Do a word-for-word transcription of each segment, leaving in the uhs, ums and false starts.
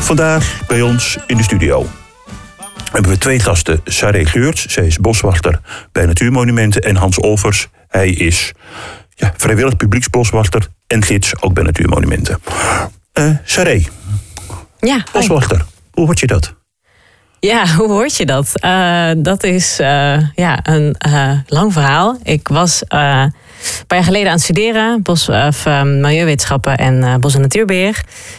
Vandaag bij ons in de studio hebben we twee gasten. Saré Geurts, zij is boswachter bij Natuurmonumenten. En Hans Olvers, hij is ja, vrijwillig publieksboswachter en gids ook bij Natuurmonumenten. Uh, Saré, ja, boswachter, hoe hoort je dat? Ja, hoe hoort je dat? Uh, dat is uh, ja, een uh, lang verhaal. Ik was uh, een paar jaar geleden aan het studeren, bos, of, uh, milieuwetenschappen en uh, bos- en natuurbeheer.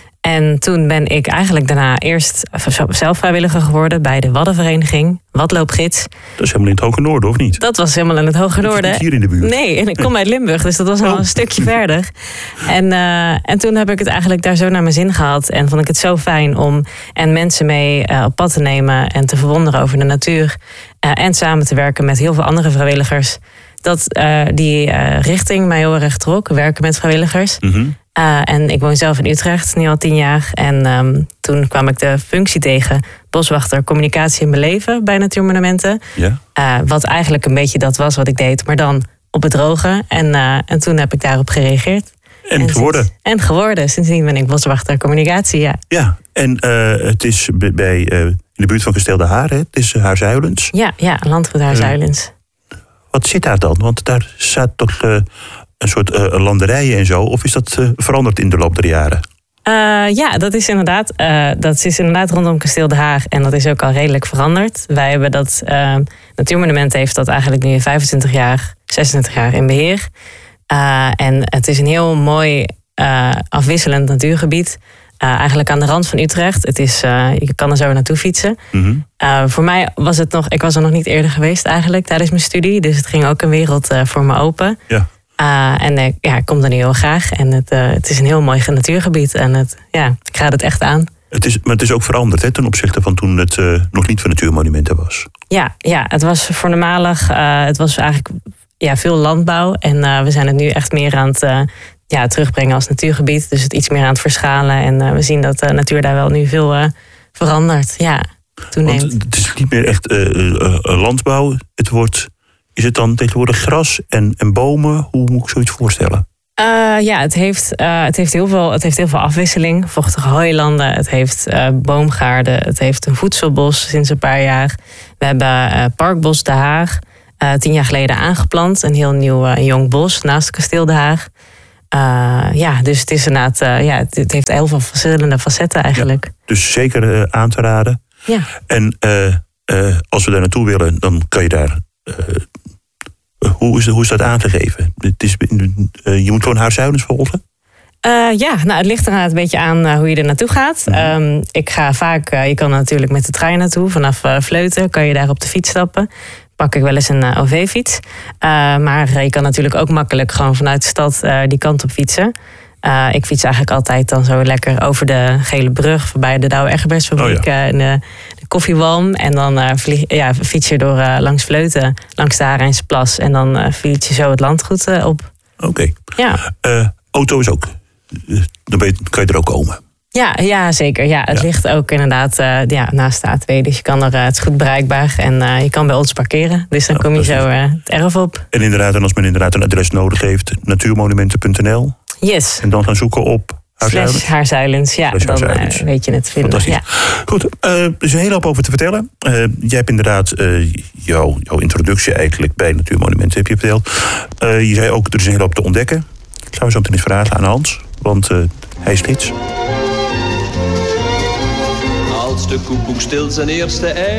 En toen ben ik eigenlijk daarna eerst zelf vrijwilliger geworden bij de Waddenvereniging, Wadloopgids. Dat is helemaal in het Hoge Noorden, of niet? Dat was helemaal in het Hoge Noorden. Niet hier in de buurt. Nee, en ik kom uit Limburg, dus dat was al oh. een stukje verder. En, uh, en toen heb ik het eigenlijk daar zo naar mijn zin gehad. En vond ik het zo fijn om en mensen mee uh, op pad te nemen en te verwonderen over de natuur. Uh, en samen te werken met heel veel andere vrijwilligers. Dat uh, die uh, richting mij heel erg trok, werken met vrijwilligers. Mm-hmm. Uh, en ik woon zelf in Utrecht, nu al tien jaar. En um, toen kwam ik de functie tegen, boswachter communicatie en beleven bij Natuurmonumenten. Ja. Uh, wat eigenlijk een beetje dat was wat ik deed, maar dan op het droge. En, uh, en toen heb ik daarop gereageerd. En, en geworden. Sinds, en geworden. Sindsdien ben ik boswachter communicatie, ja. Ja, en uh, het is bij, uh, in de buurt van Kasteel de Haar, hè? Het is Haarzuilens. Ja, ja, landgoed Haarzuilens. Uh, wat zit daar dan? Want daar staat toch Uh, een soort uh, landerijen en zo? Of is dat uh, veranderd in de loop der jaren? Uh, ja, dat is, inderdaad, uh, dat is inderdaad rondom Kasteel de Haag. En dat is ook al redelijk veranderd. Wij hebben dat, uh, Natuurmonumenten heeft dat eigenlijk nu vijfentwintig jaar, zesentwintig jaar in beheer. Uh, en het is een heel mooi uh, afwisselend natuurgebied. Uh, eigenlijk aan de rand van Utrecht. Het is, uh, je kan er zo naartoe fietsen. Mm-hmm. Uh, voor mij was het nog, ik was er nog niet eerder geweest eigenlijk tijdens mijn studie. Dus het ging ook een wereld uh, voor me open. Ja. Uh, en uh, ja, ik kom er nu heel graag. En het, uh, het is een heel mooi natuurgebied. En het, ja, ik raad het echt aan. Het is, maar het is ook veranderd hè, ten opzichte van toen het uh, nog niet van Natuurmonumenten was. Ja, ja, het was voormalig. Uh, het was eigenlijk ja, veel landbouw. En uh, we zijn het nu echt meer aan het uh, ja, terugbrengen als natuurgebied. Dus het iets meer aan het verschalen. En uh, we zien dat de natuur daar wel nu veel uh, verandert. Ja, toeneemt. Want het is niet meer echt uh, uh, landbouw. Het wordt... Is het dan tegenwoordig gras en, en bomen? Hoe moet ik zoiets voorstellen? Uh, ja, het heeft, uh, het, heeft heel veel, het heeft heel veel afwisseling. Vochtige hooilanden, het heeft uh, boomgaarden, het heeft een voedselbos sinds een paar jaar. We hebben uh, Parkbos De Haag, uh, tien jaar geleden aangeplant. Een heel nieuw uh, jong bos naast Kasteel De Haag. Uh, ja, dus het is inderdaad, uh, ja, het, het heeft heel veel verschillende facetten eigenlijk. Ja, dus zeker uh, aan te raden. Ja. En uh, uh, als we daar naartoe willen, dan kan je daar... Uh, Hoe is, hoe is dat aangegeven? Het is, uh, je moet gewoon Haarzuilens volgen? Uh, ja, nou, het ligt er een beetje aan uh, hoe je er naartoe gaat. Mm-hmm. Um, ik ga vaak, uh, je kan er natuurlijk met de trein naartoe. Vanaf uh, Vleuten kan je daar op de fiets stappen. Pak ik wel eens een uh, O V-fiets. Uh, maar uh, je kan natuurlijk ook makkelijk gewoon vanuit de stad uh, die kant op fietsen. Uh, ik fiets eigenlijk altijd dan zo lekker over de Gele Brug, voorbij de Douwe Egbertsfabriek, oh ja. uh, en de, de Koffiewalm. En dan uh, vlieg, ja, fiets je door uh, langs Vleuten, langs de Harijnse Plas. En dan uh, fiets je zo het landgoed uh, op. Oké. Okay. Ja. Uh, auto is ook, uh, dan ben je, kan je er ook komen. Ja, ja, zeker. Ja, het ja. ligt ook inderdaad uh, ja, naast de A twee. Dus je kan er, uh, het is goed bereikbaar. En uh, je kan bij ons parkeren. Dus dan oh, kom je zo uh, het erf op. En inderdaad, en als men inderdaad een adres nodig heeft, natuurmonumenten punt n l. Yes. En dan gaan zoeken op Haarzuilens. Haarzuilens, ja. Slash dan Haarzuilens. Uh, weet je het vinden. Ja. Goed, uh, er is een hele hoop over te vertellen. Uh, jij hebt inderdaad uh, jouw, jouw introductie eigenlijk bij Natuurmonumenten heb je verteld. Uh, je zei ook, er is een hele hoop te ontdekken. Ik zou we zo meteen eens vragen aan Hans, want uh, hij is gids. Als de koekoek stil zijn eerste ei